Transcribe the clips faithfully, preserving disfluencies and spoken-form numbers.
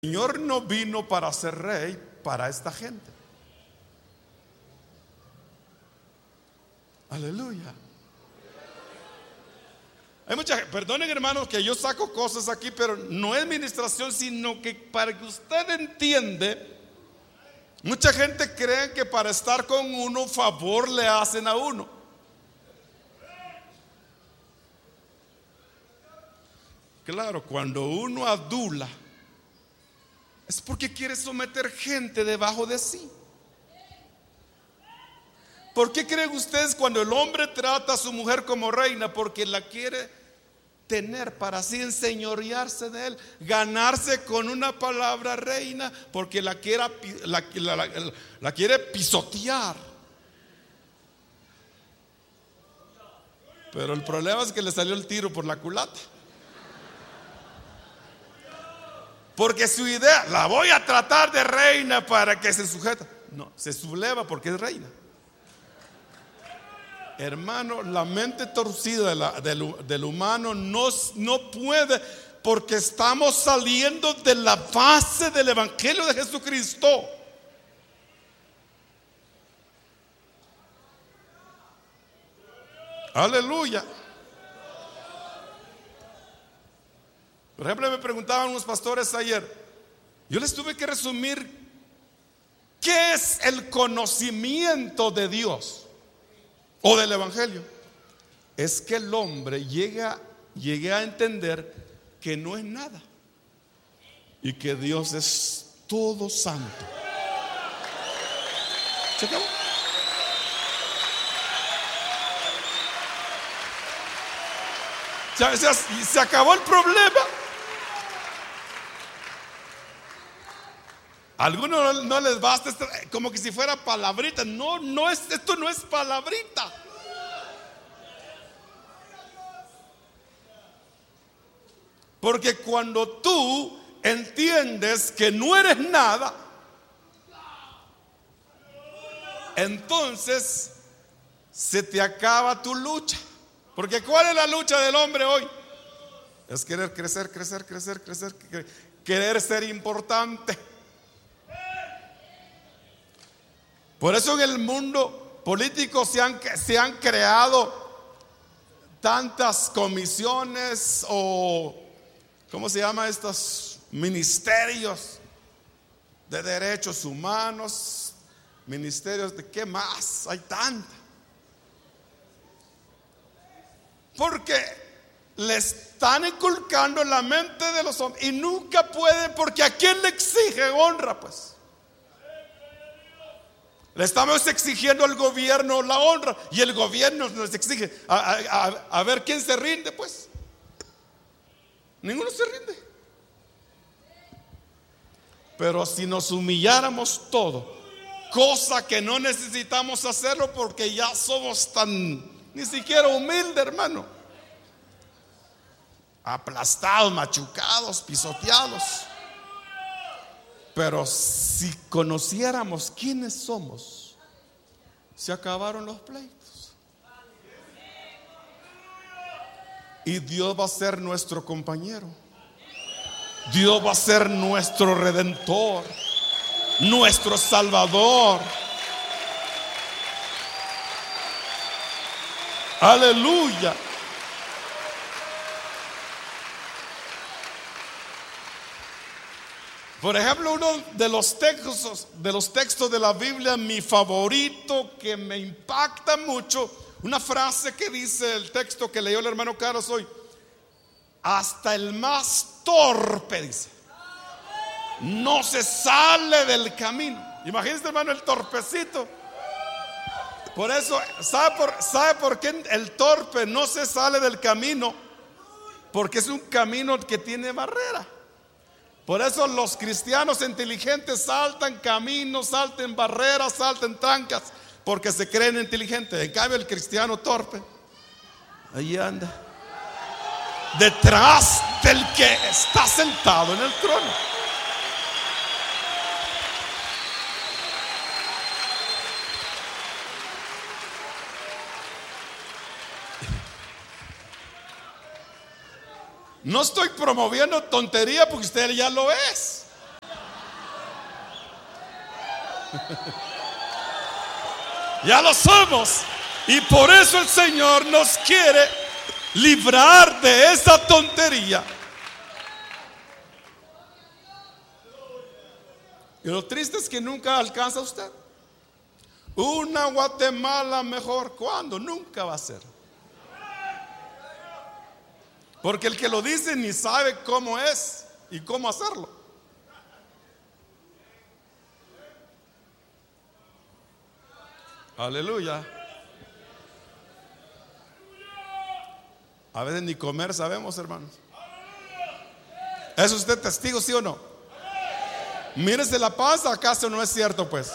El Señor no vino para ser rey para esta gente. Aleluya. Hay mucha gente, perdonen hermanos que yo saco cosas aquí, pero no es ministración, sino que para que usted entiende, mucha gente cree que para estar con uno, favor le hacen a uno. Claro, cuando uno adula, es porque quiere someter gente debajo de sí. ¿Por qué creen ustedes cuando el hombre trata a su mujer como reina? Porque la quiere tener para así enseñorearse de él, ganarse con una palabra reina, porque la quiere, la, la, la, la quiere pisotear. Pero el problema es que le salió el tiro por la culata. Porque su idea, la voy a tratar de reina para que se sujeta. No, se subleva porque es reina. Hermano, la mente torcida de la, del, del humano no, no puede, porque estamos saliendo de la base del Evangelio de Jesucristo. Aleluya. Por ejemplo, me preguntaban unos pastores ayer, yo les tuve que resumir qué es el conocimiento de Dios o del Evangelio. Es que el hombre llega, llegue a entender que no es nada y que Dios es todo santo. ¿Se acabó? Se, se, se acabó el problema. A algunos no les basta esto, como que si fuera palabrita. No, no es, esto no es palabrita. Porque cuando tú entiendes que no eres nada, entonces se te acaba tu lucha. Porque ¿cuál es la lucha del hombre hoy? Es querer crecer, crecer, crecer, crecer, querer ser importante. Por eso en el mundo político se han, se han creado tantas comisiones o, ¿cómo se llama? Estos ministerios de derechos humanos, ministerios de qué más, hay tantas. Porque le están inculcando en la mente de los hombres y nunca pueden, porque ¿a quién le exige honra? Pues le estamos exigiendo al gobierno la honra y el gobierno nos exige a, a, a, a ver quién se rinde. Pues ninguno se rinde. Pero si nos humilláramos todo, cosa que no necesitamos hacerlo porque ya somos tan ni siquiera humildes, hermano, aplastados, machucados, pisoteados. Pero si conociéramos quiénes somos, se acabaron los pleitos. Y Dios va a ser nuestro compañero. Dios va a ser nuestro redentor, nuestro salvador. Aleluya. Por ejemplo, uno de los textos de los textos de la Biblia, mi favorito, que me impacta mucho, una frase que dice el texto que leyó el hermano Carlos hoy: hasta el más torpe, dice, no se sale del camino. Imagínese, hermano, el torpecito. Por eso, ¿sabe por, ¿sabe por qué el torpe no se sale del camino? Porque es un camino que tiene barrera. Por eso los cristianos inteligentes saltan caminos, saltan barreras, saltan trancas, porque se creen inteligentes. En cambio, el cristiano torpe, ahí anda, detrás del que está sentado en el trono. No estoy promoviendo tontería porque usted ya lo es. Ya lo somos. Y por eso el Señor nos quiere librar de esa tontería. Y lo triste es que nunca alcanza usted una Guatemala mejor. ¿Cuándo? Nunca va a ser. Porque el que lo dice ni sabe cómo es y cómo hacerlo. Aleluya. A veces ni comer sabemos, hermanos. ¿Es usted testigo, sí o no? Mírese la panza, ¿acaso no es cierto, pues?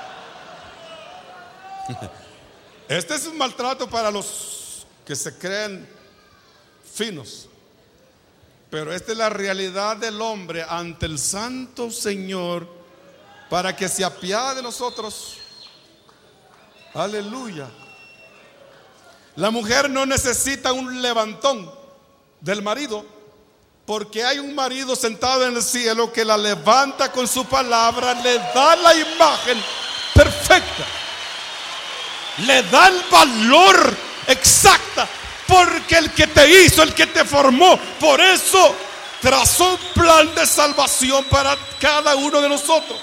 Este es un maltrato para los que se creen finos. Pero esta es la realidad del hombre ante el Santo Señor, para que se apiade de nosotros. Aleluya. La mujer no necesita un levantón del marido, porque hay un marido sentado en el cielo que la levanta con su palabra, le da la imagen perfecta, le da el valor exacta, porque el que te hizo, el que te formó, por eso trazó un plan de salvación para cada uno de nosotros.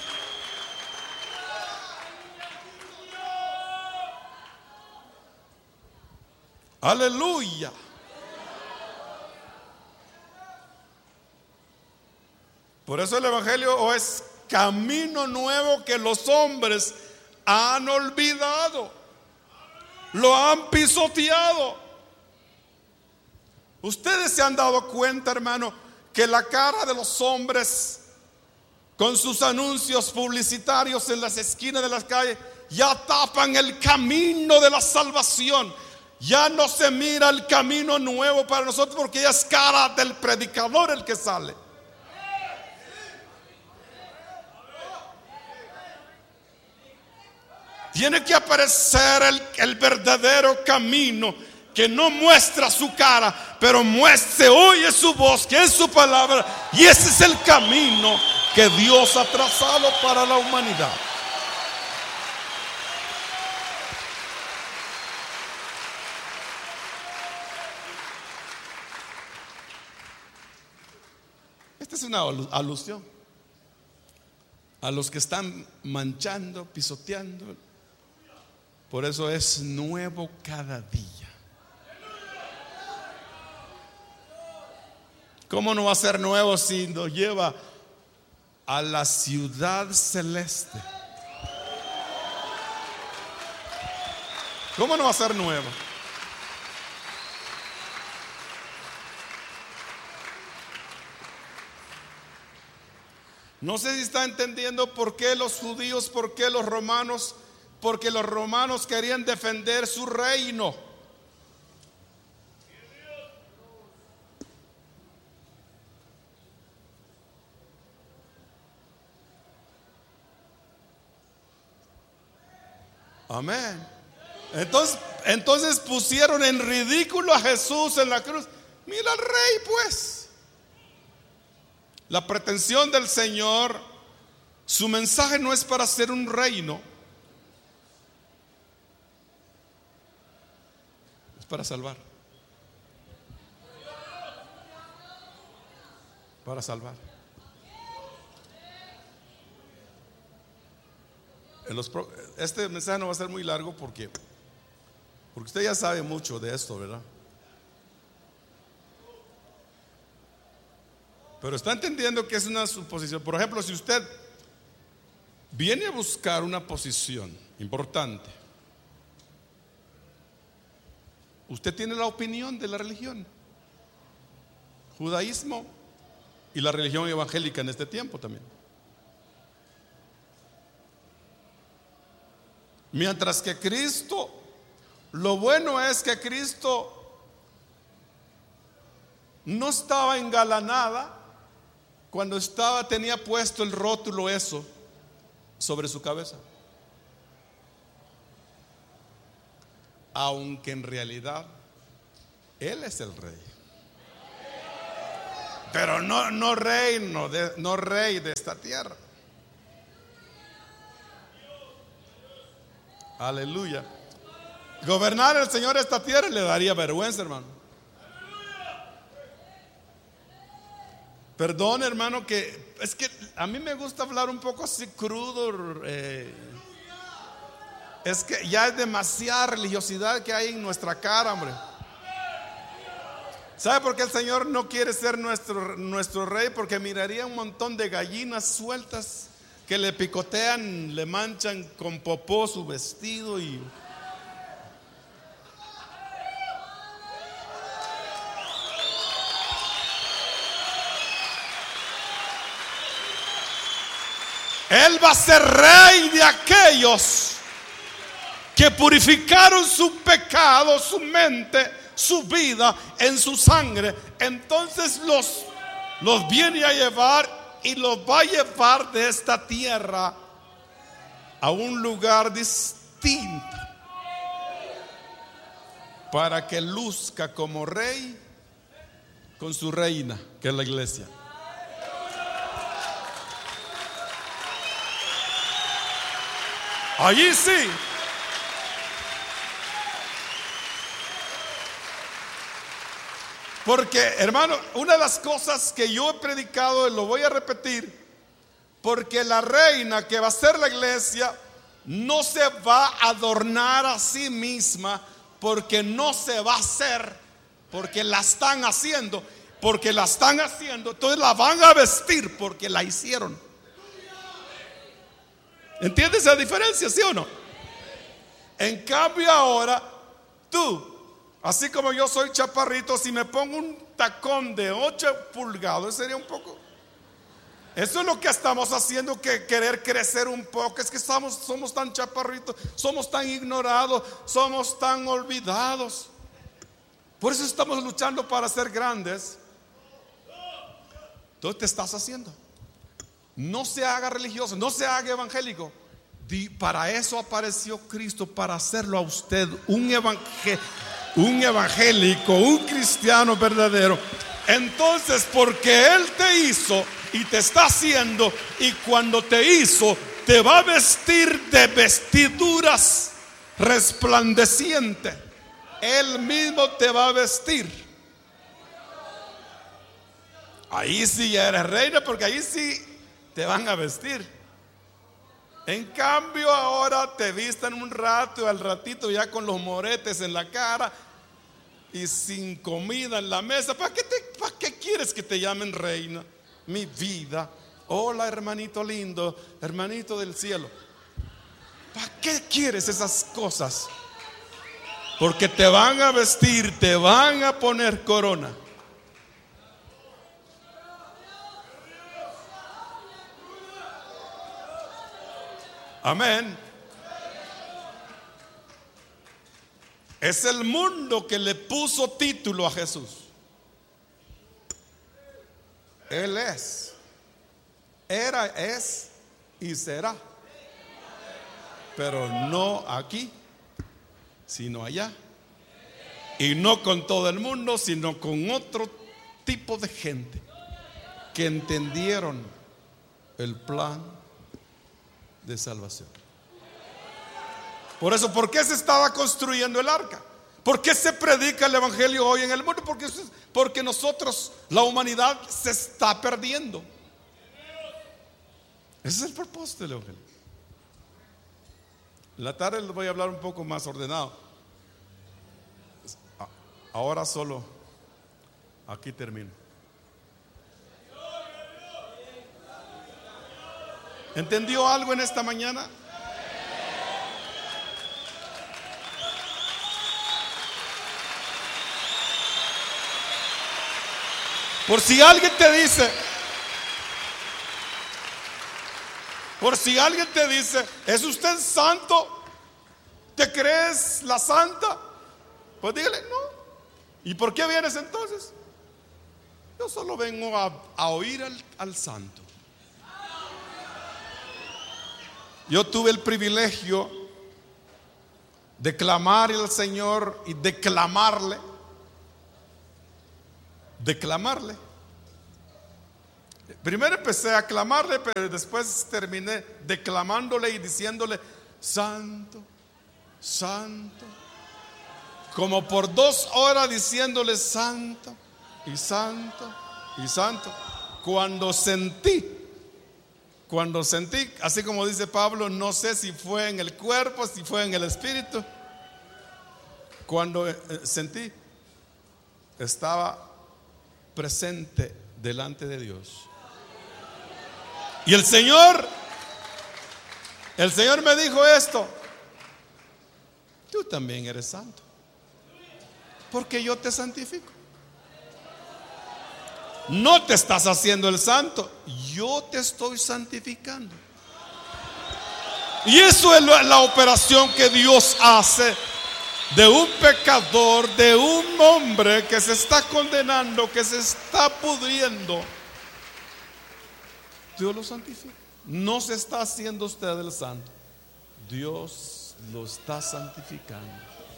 Aleluya. Por eso el evangelio es camino nuevo que los hombres han olvidado, lo han pisoteado. Ustedes se han dado cuenta, hermano, que la cara de los hombres con sus anuncios publicitarios en las esquinas de las calles ya tapan el camino de la salvación. Ya no se mira el camino nuevo para nosotros, porque ya es cara del predicador el que sale. Tiene que aparecer el, el verdadero camino, que no muestra su cara, pero muestra, se oye su voz, que es su palabra. Y ese es el camino que Dios ha trazado para la humanidad. Esta es una alusión a los que están manchando, pisoteando. Por eso es nuevo cada día. ¿Cómo no va a ser nuevo si nos lleva a la ciudad celeste? ¿Cómo no va a ser nuevo? No sé si está entendiendo por qué los judíos, por qué los romanos. Porque los romanos querían defender su reino. Amén. Entonces, entonces pusieron en ridículo a Jesús en la cruz. Mira al rey, pues. La pretensión del Señor, su mensaje no es para ser un reino, es para salvar. Para salvar. En los pro, este mensaje no va a ser muy largo porque, porque usted ya sabe mucho de esto, ¿verdad? Pero está entendiendo que es una suposición. Por ejemplo, si usted viene a buscar una posición importante, usted tiene la opinión de la religión, judaísmo y la religión evangélica en este tiempo también. Mientras que Cristo, lo bueno es que Cristo no estaba engalanada cuando estaba, tenía puesto el rótulo eso sobre su cabeza, aunque en realidad Él es el rey, pero no, no reino de, no rey de esta tierra. Aleluya. Gobernar el Señor esta tierra le daría vergüenza, hermano. Perdón, hermano, que es que a mí me gusta hablar un poco así crudo. eh, Es que ya es demasiada religiosidad que hay en nuestra cara, hombre. ¿Sabe por qué el Señor no quiere ser nuestro, nuestro rey? Porque miraría un montón de gallinas sueltas que le picotean, le manchan con popó su vestido y... Él va a ser rey de aquellos que purificaron su pecado, su mente, su vida en su sangre. Entonces los, los viene a llevar y los va a llevar de esta tierra a un lugar distinto para que luzca como rey con su reina, que es la iglesia. Allí sí. Porque, hermano, una de las cosas que yo he predicado, y lo voy a repetir, porque la reina que va a ser la iglesia no se va a adornar a sí misma, porque no se va a hacer, porque la están haciendo, porque la están haciendo, entonces la van a vestir porque la hicieron. ¿Entiendes esa diferencia, sí o no? En cambio ahora, tú, así como yo soy chaparrito, si me pongo un tacón de ocho pulgadas, sería un poco. Eso es lo que estamos haciendo, que querer crecer un poco. Es que estamos, somos tan chaparritos, somos tan ignorados, somos tan olvidados. Por eso estamos luchando para ser grandes. Entonces te estás haciendo. No se haga religioso, no se haga evangélico. Para eso apareció Cristo, para hacerlo a usted un evangélico, un evangélico, un cristiano verdadero. Entonces, porque Él te hizo y te está haciendo, y cuando te hizo, te va a vestir de vestiduras resplandecientes. Él mismo te va a vestir. Ahí sí ya eres reina, porque ahí sí te van a vestir. En cambio ahora te visten un rato y al ratito ya con los moretes en la cara y sin comida en la mesa. ¿Para qué, te, ¿Para qué quieres que te llamen reina? Mi vida. Hola, hermanito lindo, hermanito del cielo. ¿Para qué quieres esas cosas? Porque te van a vestir, te van a poner corona. Amén. Es el mundo que le puso título a Jesús. Él es, era, es y será. Pero no aquí, sino allá. Y no con todo el mundo, sino con otro tipo de gente que entendieron el plan de salvación. Por eso, ¿por qué se estaba construyendo el arca? ¿Por qué se predica el evangelio hoy en el mundo? Porque, porque nosotros, la humanidad, se está perdiendo. Ese es el propósito del evangelio. En la tarde les voy a hablar un poco más ordenado. Ahora solo aquí termino. ¿Entendió algo en esta mañana? Por si alguien te dice, por si alguien te dice, ¿es usted santo? ¿Te crees la santa? Pues dígale, no. ¿Y por qué vienes entonces? Yo solo vengo a, a oír al, al santo. Yo tuve el privilegio de clamar al Señor y de clamarle, de clamarle. Primero empecé a clamarle, pero después terminé declamándole y diciéndole: santo, santo. Como por dos horas diciéndole santo y santo y santo. Cuando sentí, cuando sentí, así como dice Pablo, no sé si fue en el cuerpo, si fue en el espíritu. Cuando eh, sentí, estaba presente delante de Dios. Y el Señor, el Señor me dijo esto: tú también eres santo, porque yo te santifico. No te estás haciendo el santo, yo te estoy santificando. Y eso es la operación que Dios hace de un pecador, de un hombre que se está condenando, que se está pudriendo. Dios lo santifica. No se está haciendo usted el santo, Dios lo está santificando.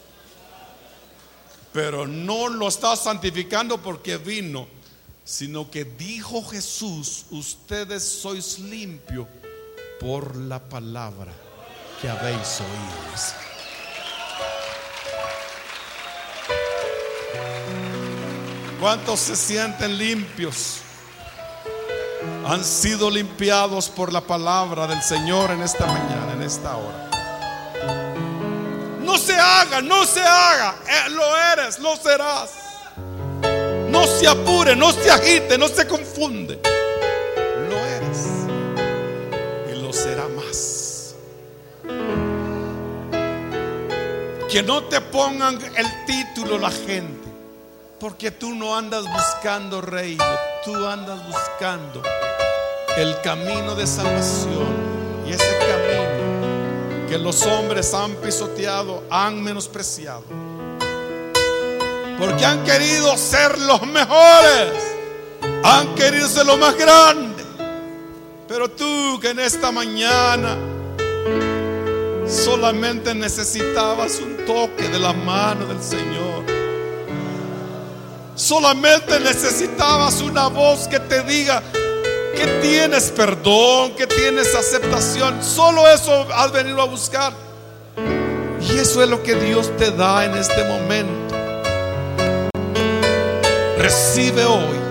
Pero no lo está santificando porque vino, sino que dijo Jesús: ustedes sois limpios por la palabra que habéis oído. ¿Cuántos se sienten limpios? Han sido limpiados por la palabra del Señor en esta mañana, en esta hora. No se haga, no se haga. Eh, lo eres, lo serás. No se apure, no se agite, no se confunde. Lo eres y lo será más. Que no te pongan el título la gente, porque tú no andas buscando reino, tú andas buscando el camino de salvación. Y ese camino que los hombres han pisoteado, han menospreciado, porque han querido ser los mejores, han querido ser los más grandes. Pero tú, que en esta mañana solamente necesitabas un toque de la mano del Señor, solamente necesitabas una voz que te diga que tienes perdón, que tienes aceptación. Solo eso has venido a buscar. Y eso es lo que Dios te da en este momento. Recibe hoy